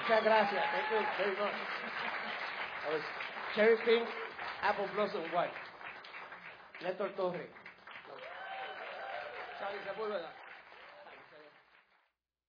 Muchas gracias. Thank you very much. That was Cherry Pink, Apple Blossom White. Néstor Torres. Charlie Sepúlveda.